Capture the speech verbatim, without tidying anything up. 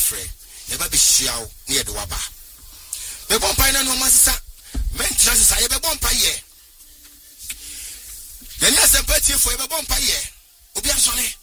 frɛ yɛba be hyiaw ne yɛde waba me bon pai na no masisa mentra sisa yɛbɛ bon pai yɛ yɛne asɛmpatie fo yɛbɛ bon pai yɛ obi asɔre